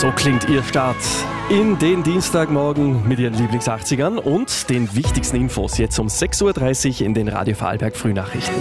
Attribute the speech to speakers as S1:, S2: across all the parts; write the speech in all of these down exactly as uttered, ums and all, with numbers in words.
S1: So klingt Ihr Start in den Dienstagmorgen mit Ihren Lieblings-achtzigern und den wichtigsten Infos jetzt um sechs Uhr dreißig in den Radio Vorarlberg Frühnachrichten.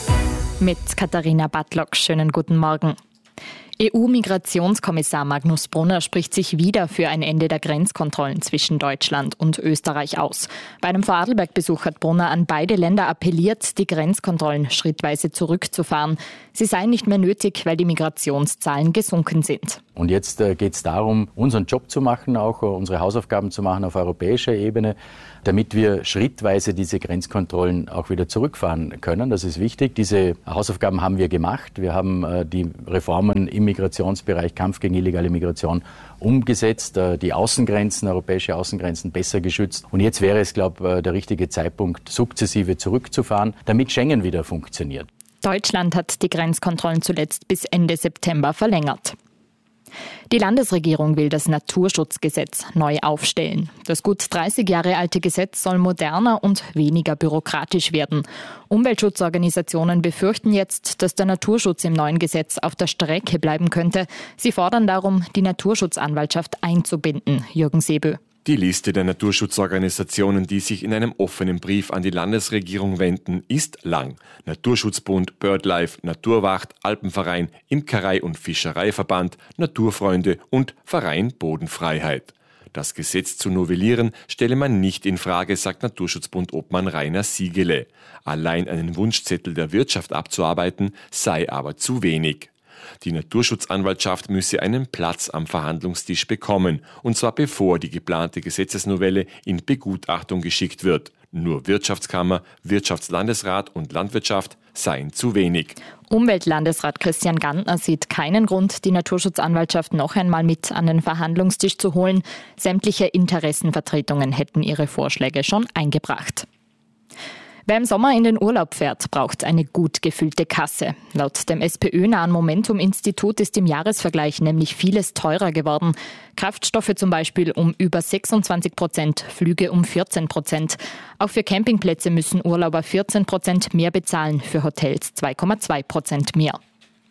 S2: Mit Katharina Bartlock, schönen guten Morgen. E U-Migrationskommissar Magnus Brunner spricht sich wieder für ein Ende der Grenzkontrollen zwischen Deutschland und Österreich aus. Bei einem Vorarlberg-Besuch hat Brunner an beide Länder appelliert, die Grenzkontrollen schrittweise zurückzufahren. Sie seien nicht mehr nötig, weil die Migrationszahlen gesunken sind.
S3: Und jetzt äh, geht es darum, unseren Job zu machen, auch äh, unsere Hausaufgaben zu machen auf europäischer Ebene, damit wir schrittweise diese Grenzkontrollen auch wieder zurückfahren können. Das ist wichtig. Diese Hausaufgaben haben wir gemacht. Wir haben äh, die Reformen im Migrationsbereich, Kampf gegen illegale Migration umgesetzt, äh, die Außengrenzen, europäische Außengrenzen besser geschützt. Und jetzt wäre es, glaube ich, der richtige Zeitpunkt, sukzessive zurückzufahren, damit Schengen wieder funktioniert.
S2: Deutschland hat die Grenzkontrollen zuletzt bis Ende September verlängert. Die Landesregierung will das Naturschutzgesetz neu aufstellen. Das gut dreißig Jahre alte Gesetz soll moderner und weniger bürokratisch werden. Umweltschutzorganisationen befürchten jetzt, dass der Naturschutz im neuen Gesetz auf der Strecke bleiben könnte. Sie fordern darum, die Naturschutzanwaltschaft einzubinden. Jürgen Sebö.
S4: Die Liste der Naturschutzorganisationen, die sich in einem offenen Brief an die Landesregierung wenden, ist lang. Naturschutzbund, BirdLife, Naturwacht, Alpenverein, Imkerei- und Fischereiverband, Naturfreunde und Verein Bodenfreiheit. Das Gesetz zu novellieren stelle man nicht in Frage, sagt Naturschutzbund-Obmann Rainer Siegele. Allein einen Wunschzettel der Wirtschaft abzuarbeiten, sei aber zu wenig. Die Naturschutzanwaltschaft müsse einen Platz am Verhandlungstisch bekommen, und zwar bevor die geplante Gesetzesnovelle in Begutachtung geschickt wird. Nur Wirtschaftskammer, Wirtschaftslandesrat und Landwirtschaft seien zu wenig.
S2: Umweltlandesrat Christian Gantner sieht keinen Grund, die Naturschutzanwaltschaft noch einmal mit an den Verhandlungstisch zu holen. Sämtliche Interessenvertretungen hätten ihre Vorschläge schon eingebracht. Wer im Sommer in den Urlaub fährt, braucht eine gut gefüllte Kasse. Laut dem SPÖ-nahen Momentum-Institut ist im Jahresvergleich nämlich vieles teurer geworden. Kraftstoffe zum Beispiel um über sechsundzwanzig Prozent, Flüge um vierzehn Prozent. Auch für Campingplätze müssen Urlauber vierzehn Prozent mehr bezahlen, für Hotels zwei Komma zwei Prozent mehr.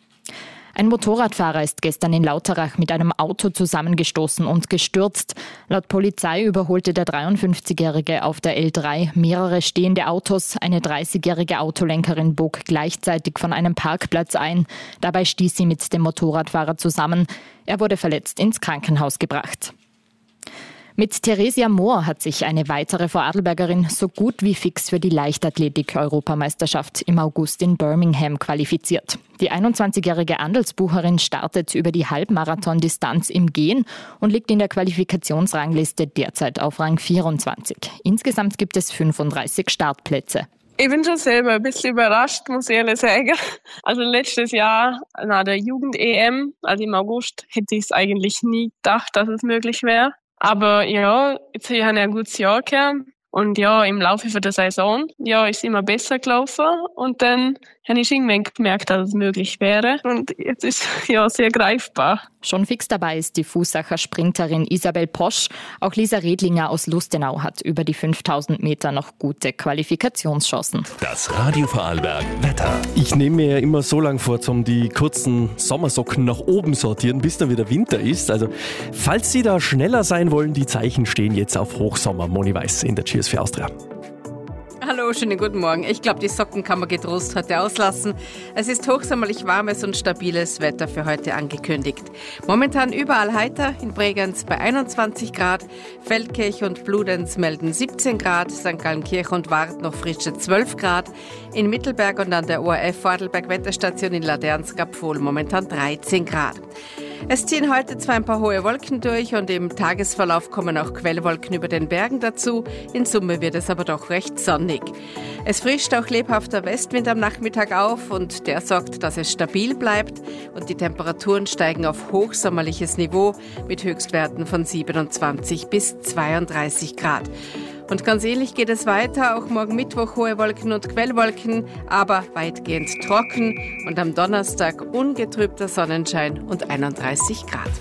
S2: Ein Motorradfahrer ist gestern in Lauterach mit einem Auto zusammengestoßen und gestürzt. Laut Polizei überholte der dreiundfünfzigjährige auf der L drei mehrere stehende Autos. Eine dreißigjährige Autolenkerin bog gleichzeitig von einem Parkplatz ein. Dabei stieß sie mit dem Motorradfahrer zusammen. Er wurde verletzt ins Krankenhaus gebracht. Mit Theresia Mohr hat sich eine weitere Vorarlbergerin so gut wie fix für die Leichtathletik-Europameisterschaft im August in Birmingham qualifiziert. Die einundzwanzigjährige Andelsbucherin startet über die Halbmarathon-Distanz im Gehen und liegt in der Qualifikationsrangliste derzeit auf Rang vierundzwanzig. Insgesamt gibt es fünfunddreißig Startplätze.
S5: Ich bin schon selber ein bisschen überrascht, muss ich ehrlich sagen. Also letztes Jahr nach der Jugend-E M, also im August, hätte ich es eigentlich nie gedacht, dass es möglich wäre. Aber ja, jetzt habe ich ein gutes Jahr gehabt. Und ja, im Laufe der Saison, ja, ist immer besser gelaufen. Und dann habe ich irgendwann gemerkt, dass es möglich wäre. Und jetzt ist es ja sehr greifbar.
S2: Schon fix dabei ist die Fußacher Sprinterin Isabel Posch. Auch Lisa Redlinger aus Lustenau hat über die fünftausend Meter noch gute Qualifikationschancen.
S6: Das Radio Vorarlberg Wetter.
S1: Ich nehme mir ja immer so lang vor, um die kurzen Sommersocken nach oben sortieren, bis dann wieder Winter ist. Also, falls Sie da schneller sein wollen, die Zeichen stehen jetzt auf Hochsommer. Moni Weiß in der Cheers für Austria.
S7: Hallo, schönen guten Morgen. Ich glaube, die Socken kann man getrost heute auslassen. Es ist hochsommerlich warmes und stabiles Wetter für heute angekündigt. Momentan überall heiter, in Bregenz bei einundzwanzig Grad, Feldkirch und Bludenz melden siebzehn Grad, Sankt Gallenkirch und Wart noch frische zwölf Grad, in Mittelberg und an der O R F Vorarlberg Wetterstation in Ladernskapfol momentan dreizehn Grad. Es ziehen heute zwar ein paar hohe Wolken durch und im Tagesverlauf kommen auch Quellwolken über den Bergen dazu. In Summe wird es aber doch recht sonnig. Es frischt auch lebhafter Westwind am Nachmittag auf und der sorgt, dass es stabil bleibt und die Temperaturen steigen auf hochsommerliches Niveau mit Höchstwerten von siebenundzwanzig bis zweiunddreißig Grad. Und ganz ähnlich geht es weiter, auch morgen Mittwoch hohe Wolken und Quellwolken, aber weitgehend trocken und am Donnerstag ungetrübter Sonnenschein und einunddreißig Grad.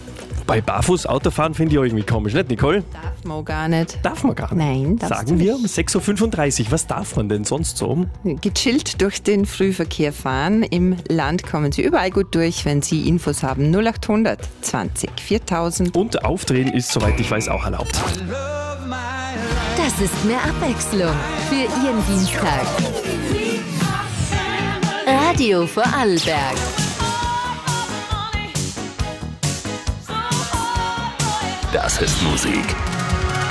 S1: Bei Barfuß-Autofahren finde ich auch irgendwie komisch, nicht, Nicole?
S8: Darf man gar nicht.
S1: Darf man gar nicht.
S8: Nein, darfst
S1: Sagen
S8: du
S1: wir
S8: nicht.
S1: um sechs Uhr fünfunddreißig. Was darf man denn sonst so?
S8: Gechillt durch den Frühverkehr fahren. Im Land kommen Sie überall gut durch, wenn Sie Infos haben. null acht hundert zwanzig viertausend.
S1: Und Aufdrehen ist, soweit ich weiß, auch erlaubt.
S9: Das ist mehr Abwechslung für Ihren Dienstag. Radio Vorarlberg.
S6: Das ist Musik.